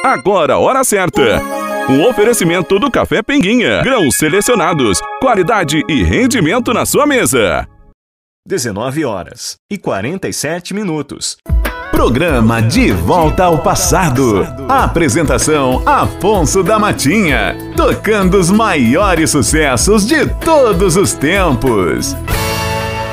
Agora a hora certa. Um oferecimento do Café Pinguinha. Grãos selecionados, qualidade e rendimento na sua mesa. 19h47. Programa De Volta ao Passado. Apresentação Afonso da Matinha. Tocando os maiores sucessos de todos os tempos.